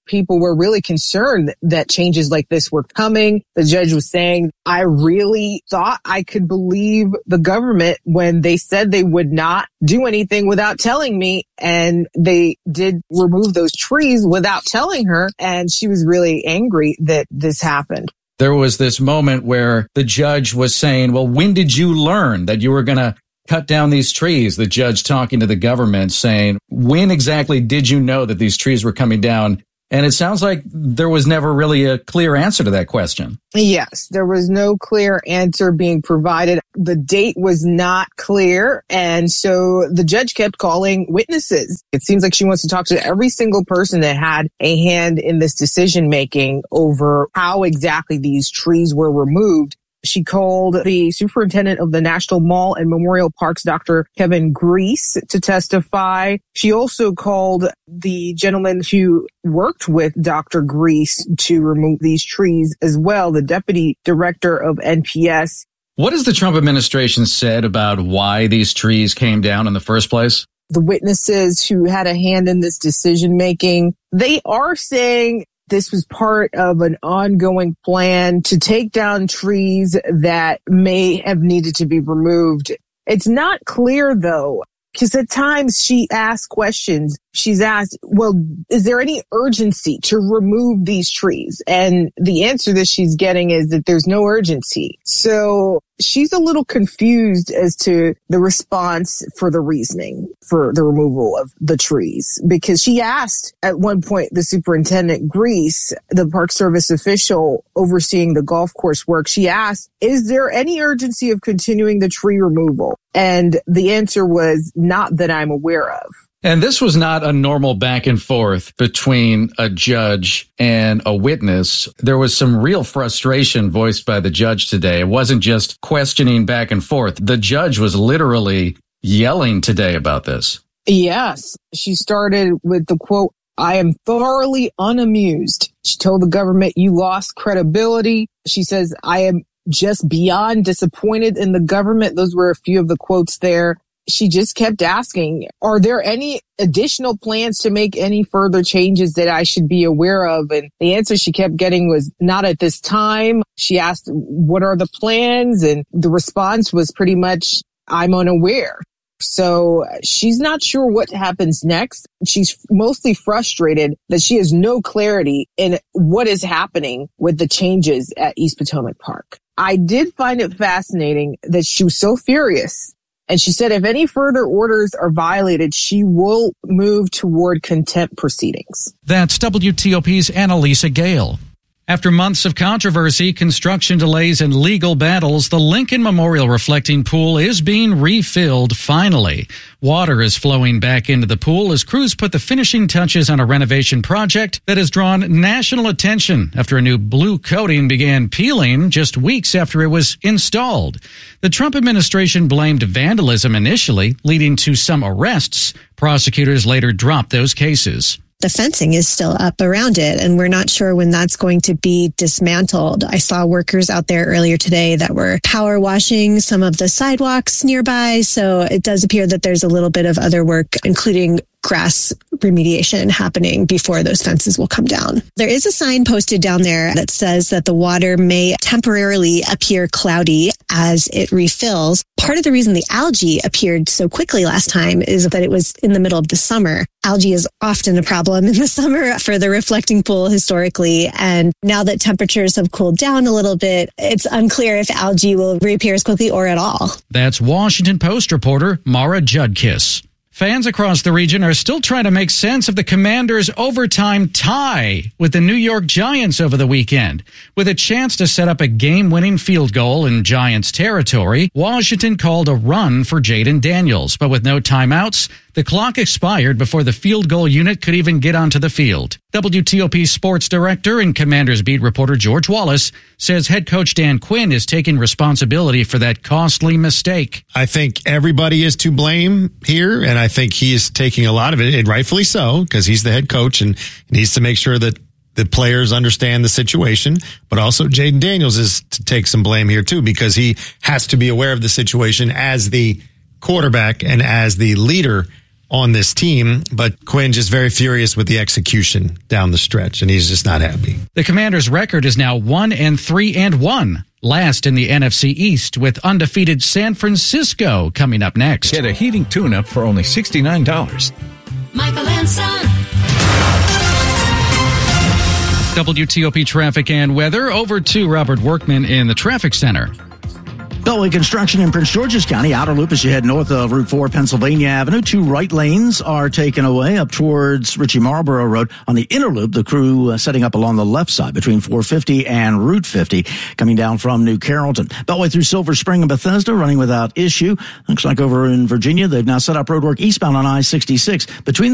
people were really concerned that changes like this were coming. The judge was saying, I really thought I could believe the government when they said they would not do anything without telling me. And they did remove those trees without telling her. And she was really angry that this happened. There was this moment where the judge was saying, well, when did you learn that you were going to cut down these trees? The judge talking to the government saying, when exactly did you know that these trees were coming down? And it sounds like there was never really a clear answer to that question. Yes, there was no clear answer being provided. The date was not clear. And so the judge kept calling witnesses. It seems like she wants to talk to every single person that had a hand in this decision making over how exactly these trees were removed. She called the superintendent of the National Mall and Memorial Parks, Doctor Kevin Grease, to testify. She also called the gentleman who worked with Doctor Grease to remove these trees as well, the deputy director of N P S. What has the Trump administration said about why these trees came down in the first place? The witnesses who had a hand in this decision making, they are saying this was part of an ongoing plan to take down trees that may have needed to be removed. It's not clear, though, because at times she asks questions. She's asked, well, is there any urgency to remove these trees? And the answer that she's getting is that there's no urgency. So she's a little confused as to the response for the reasoning for the removal of the trees, because she asked at one point the superintendent Grease, the Park Service official overseeing the golf course work, she asked, is there any urgency of continuing the tree removal? And the answer was not that I'm aware of. And this was not a normal back and forth between a judge and a witness. There was some real frustration voiced by the judge today. It wasn't just questioning back and forth. The judge was literally yelling today about this. Yes. She started with the quote, I am thoroughly unamused. She told the government, you lost credibility. She says, I am just beyond disappointed in the government. Those were a few of the quotes there. She just kept asking, are there any additional plans to make any further changes that I should be aware of? And the answer she kept getting was not at this time. She asked, what are the plans? And the response was pretty much, I'm unaware. So she's not sure what happens next. She's mostly frustrated that she has no clarity in what is happening with the changes at East Potomac Park. I did find it fascinating that she was so furious. And she said if any further orders are violated, she will move toward contempt proceedings. That's W T O P's Annalisa Gale. After months of controversy, construction delays, and legal battles, the Lincoln Memorial Reflecting Pool is being refilled finally. Water is flowing back into the pool as crews put the finishing touches on a renovation project that has drawn national attention after a new blue coating began peeling just weeks after it was installed. The Trump administration blamed vandalism initially, leading to some arrests. Prosecutors later dropped those cases. The fencing is still up around it, and we're not sure when that's going to be dismantled. I saw workers out there earlier today that were power washing some of the sidewalks nearby, so it does appear that there's a little bit of other work, including grass remediation happening before those fences will come down. There is a sign posted down there that says that the water may temporarily appear cloudy as it refills. Part of the reason the algae appeared so quickly last time is that it was in the middle of the summer. Algae is often a problem in the summer for the reflecting pool historically. And now that temperatures have cooled down a little bit, it's unclear if algae will reappear as quickly or at all. That's Washington Post reporter Mara Judkis. Fans across the region are still trying to make sense of the Commanders' overtime tie with the New York Giants over the weekend. With a chance to set up a game-winning field goal in Giants territory, Washington called a run for Jaden Daniels, but with no timeouts, the clock expired before the field goal unit could even get onto the field. W T O P sports director and Commanders beat reporter George Wallace says head coach Dan Quinn is taking responsibility for that costly mistake. I think everybody is to blame here, and I think he is taking a lot of it, and rightfully so, because he's the head coach and needs to make sure that the players understand the situation. But also Jaden Daniels is to take some blame here too, because he has to be aware of the situation as the quarterback and as the leader on this team, but Quinn just very furious with the execution down the stretch, and he's just not happy. The Commanders' record is now one and three and one, last in the N F C East, with undefeated San Francisco coming up next. Get a heating tune-up for only sixty-nine dollars. Michael and Son. W T O P traffic and weather. Over to Robert Workman in the traffic center. Beltway construction in Prince George's County. Outer loop as you head north of Route four, Pennsylvania Avenue. Two right lanes are taken away up towards Ritchie Marlboro Road. On the inner loop, the crew uh, setting up along the left side between four fifty and Route fifty, coming down from New Carrollton. Beltway through Silver Spring and Bethesda running without issue. Looks like over in Virginia, they've now set up roadwork eastbound on I sixty-six between the